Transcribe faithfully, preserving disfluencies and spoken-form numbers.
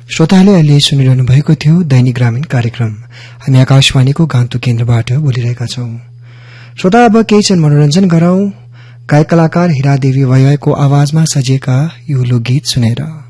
श्रोताले अहिले सुनिरहनु भएको थियो दैनिक ग्रामीण कार्यक्रम। हामी आकाशवाणीको गान्तोक केन्द्रबाट बोलिरहेका छौं। श्रोता अब केही क्षण मनोरञ्जन गरौं गायक कलाकार हिरादेवी वैवाईको आवाजमा सजिएका यो लोकगीत सुनेर।